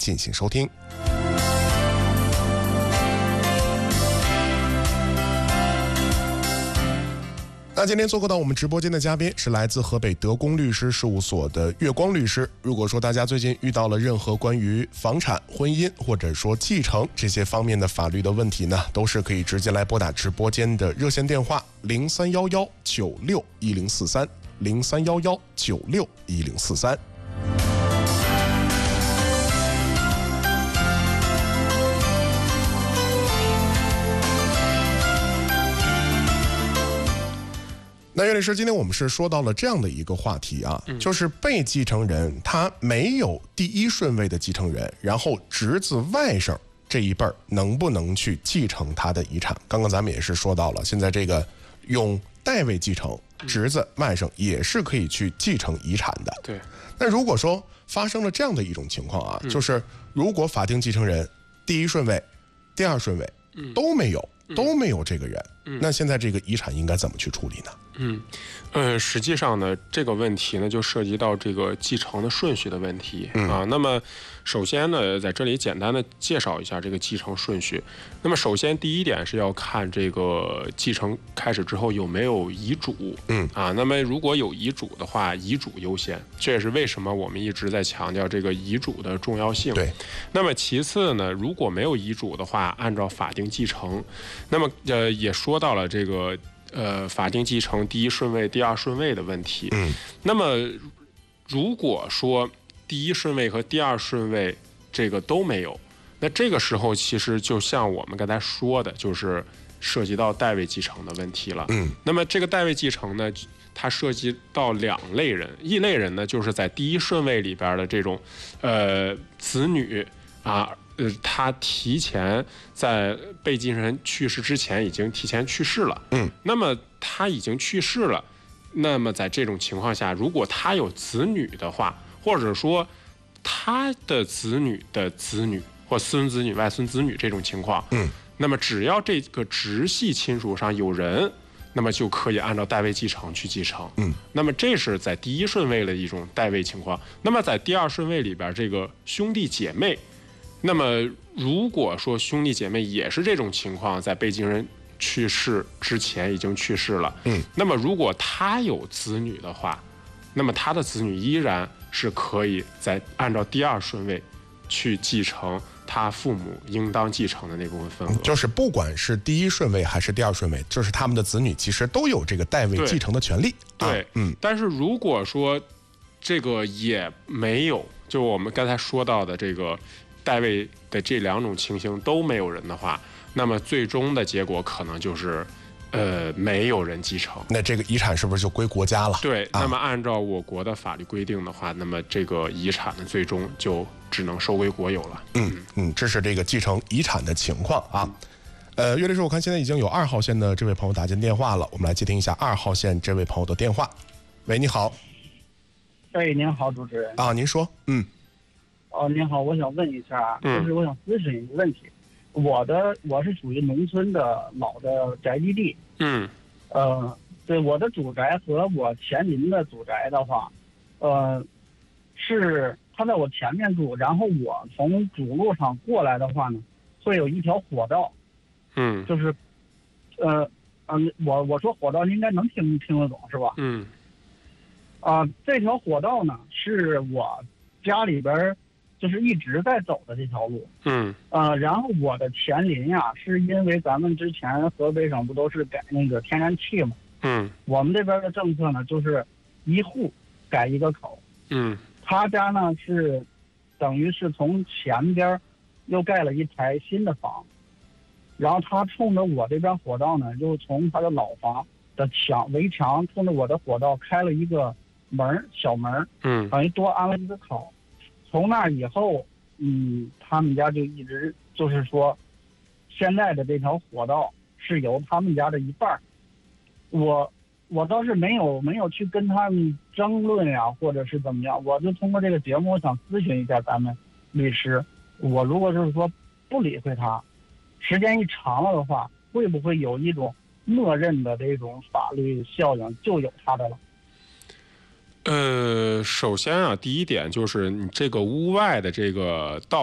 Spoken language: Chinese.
进行收听。那今天做客到我们直播间的嘉宾是来自河北德公律师事务所的月光律师。如果说大家最近遇到了任何关于房产、婚姻或者说继承这些方面的法律的问题呢，都是可以直接来拨打直播间的热线电话03119610430311961043。那岳律师，今天我们是说到了这样的一个话题啊，就是被继承人他没有第一顺位的继承人，然后侄子外甥这一辈儿能不能去继承他的遗产？刚刚咱们也是说到了，现在这个用代位继承，侄子外甥也是可以去继承遗产的。 对。 那如果说发生了这样的一种情况啊，就是如果法定继承人第一顺位、第二顺位都没有这个人，那现在这个遗产应该怎么去处理呢？ 实际上呢，这个问题呢就涉及到这个继承的顺序的问题啊。那么首先呢，在这里简单的介绍一下这个继承顺序。那么首先第一点是要看这个继承开始之后有没有遗嘱，那么如果有遗嘱的话，遗嘱优先，这也是为什么我们一直在强调这个遗嘱的重要性。 对。 那么其次呢，如果没有遗嘱的话，按照法定继承，那么也说到了这个。法定继承第一顺位、第二顺位的问题。那么如果说第一顺位和第二顺位这个都没有，那这个时候其实就像我们刚才说的，就是涉及到代位继承的问题了。那么这个代位继承呢，它涉及到两类人，一类人呢就是在第一顺位里边的这种子女啊。他提前在被继承人去世之前已经提前去世了，那么他已经去世了，那么在这种情况下，如果他有子女的话，或者说他的子女的子女或孙子女、外孙子女这种情况，那么只要这个直系亲属上有人，那么就可以按照代位继承去继承，那么这是在第一顺位的一种代位情况。那么在第二顺位里边，这个兄弟姐妹。那么如果说兄弟姐妹也是这种情况，在被继承人去世之前已经去世了，那么如果他有子女的话，那么他的子女依然是可以在按照第二顺位去继承他父母应当继承的那部分份额。 就是不管是第一顺位还是第二顺位，就是他们的子女其实都有这个代位继承的权利。 对，但是如果说这个也没有，就我们刚才说到的这个代位的这两种情形都没有人的话，那么最终的结果可能就是没有人继承。 那这个遗产是不是就归国家了？ 对，那么按照我国的法律规定的话，那么这个遗产呢最终就只能收归国有了。 这是这个继承遗产的情况啊。岳律师，我看现在已经有2号线的这位朋友打进电话了，我们来接听一下2号线这位朋友的电话。喂，你好。 您好，主持人。 您说。 您好，我想问一下，就是我想咨询一个问题。我是属于农村的老的宅基地。对，我的祖宅和我前邻的祖宅的话，是他在我前面住，然后我从主路上过来的话呢，会有一条火道。就是，我说火道，您应该能听得懂是吧？这条火道呢是我家里边就是一直在走的这条路。然后我的前邻呀，是因为咱们之前河北省不都是改那个天然气嘛？我们这边的政策呢，就是一户改一个口。他家呢是等于是从前边又盖了一排新的房，然后他冲着我这边火道呢，又从他的老房的围墙冲着我的火道开了一个小门，等于多安了一个口。从那以后，他们家就一直就是说，现在的这条火道是由他们家的一半。我倒是没有去跟他们争论呀，或者是怎么样。我就通过这个节目，我想咨询一下咱们律师，我如果就是说不理会他，时间一长了的话，会不会有一种默认的这种法律效应，就有他的了？ 首先啊，第一点就是你这个屋外的这个道